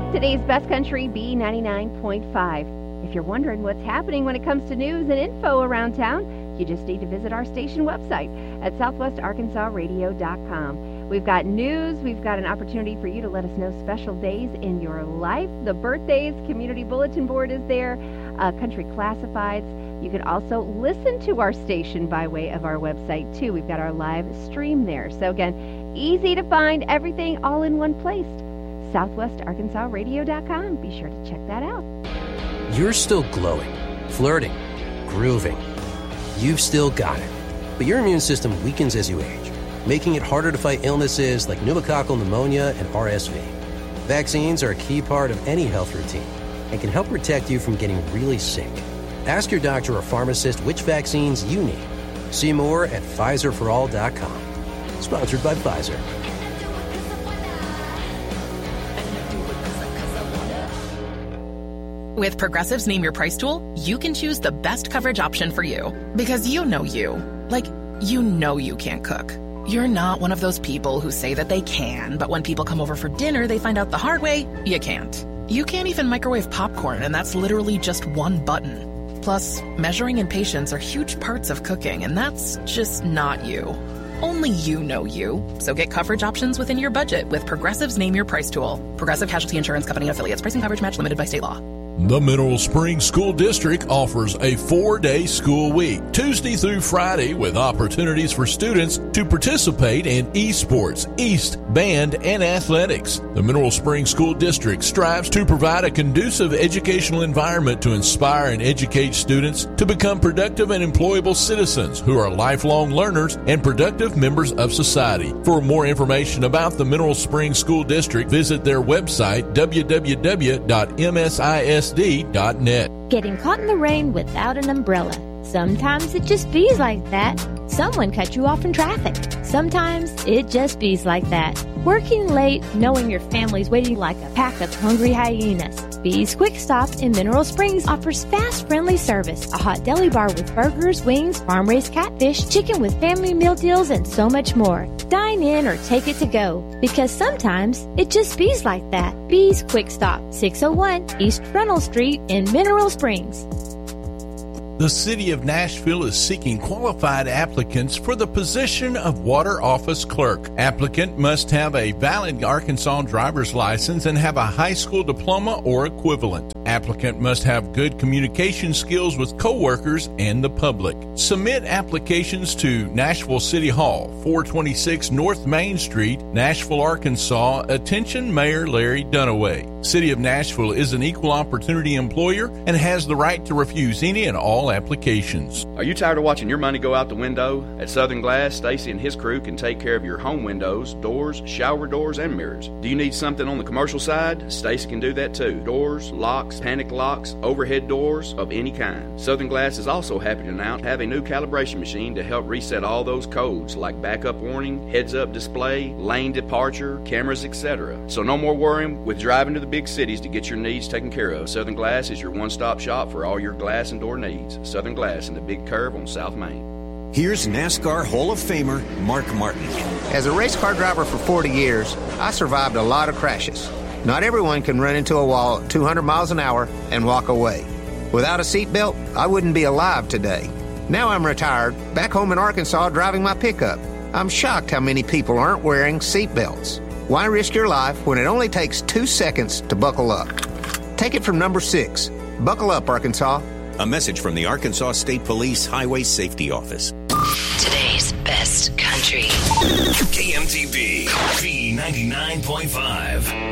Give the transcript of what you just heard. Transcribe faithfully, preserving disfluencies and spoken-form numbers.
Today's Best Country, B ninety-nine point five. If you're wondering what's happening when it comes to news and info around town, you just need to visit our station website at southwest arkansas radio dot com. We've got news. We've got an opportunity for you to let us know special days in your life. The birthdays, community bulletin board is there, uh, country classifieds. You can also listen to our station by way of our website, too. We've got our live stream there. So, again, easy to find, everything all in one place. southwest arkansas radio dot com. Be sure to check that out. You're still glowing, flirting, grooving. You've still got it. But your immune system weakens as you age, making it harder to fight illnesses like pneumococcal pneumonia and R S V. Vaccines are a key part of any health routine and can help protect you from getting really sick. Ask your doctor or pharmacist which vaccines you need. See more at Pfizer for all dot com. Sponsored by Pfizer. With Progressive's Name Your Price tool, you can choose the best coverage option for you. Because you know you. Like, you know you can't cook. You're not one of those people who say that they can, but when people come over for dinner, they find out the hard way, you can't. You can't even microwave popcorn, and that's literally just one button. Plus, measuring and patience are huge parts of cooking, and that's just not you. Only you know you. So get coverage options within your budget with Progressive's Name Your Price tool. Progressive Casualty Insurance Company and affiliates. Pricing coverage match limited by state law. The Mineral Springs School District offers a four-day school week, Tuesday through Friday, with opportunities for students to participate in esports, East, band, and athletics. The Mineral Springs School District strives to provide a conducive educational environment to inspire and educate students to become productive and employable citizens who are lifelong learners and productive members of society. For more information about the Mineral Springs School District, visit their website, w w w dot m s i s d dot net. Getting caught in the rain without an umbrella. Sometimes it just bees like that. Someone cut you off in traffic. Sometimes it just bees like that. Working late, knowing your family's waiting like a pack of hungry hyenas. Bees Quick Stop in Mineral Springs offers fast, friendly service. A hot deli bar with burgers, wings, farm-raised catfish, chicken with family meal deals, and so much more. Dine in or take it to go. Because sometimes it just bees like that. Bees Quick Stop, six oh one East Frontal Street in Mineral Springs. The City of Nashville is seeking qualified applicants for the position of Water Office Clerk. Applicant must have a valid Arkansas driver's license and have a high school diploma or equivalent. Applicant must have good communication skills with coworkers and the public. Submit applications to Nashville City Hall, four twenty-six North Main Street, Nashville, Arkansas. Attention, Mayor Larry Dunaway. City of Nashville is an equal opportunity employer and has the right to refuse any and all applications. Are you tired of watching your money go out the window? At Southern Glass, Stacy and his crew can take care of your home windows, doors, shower doors, and mirrors. Do you need something on the commercial side? Stacy can do that too. Doors, locks, panic locks, overhead doors of any kind. Southern Glass is also happy to announce have a new calibration machine to help reset all those codes like backup warning, heads-up display, lane departure, cameras, et cetera. So no more worrying with driving to the big cities to get your needs taken care of. Southern Glass is your one-stop shop for all your glass and door needs. Southern Glass in the Big Curve on South Main. Here's NASCAR Hall of Famer Mark Martin. As a race car driver for forty years, I survived a lot of crashes. Not everyone can run into a wall at two hundred miles an hour and walk away. Without a seatbelt, I wouldn't be alive today. Now I'm retired, back home in Arkansas driving my pickup. I'm shocked how many people aren't wearing seatbelts. Why risk your life when it only takes two seconds to buckle up? Take it from number six. Buckle up, Arkansas. A message from the Arkansas State Police Highway Safety Office. Today's best country. K M T V, B ninety-nine point five.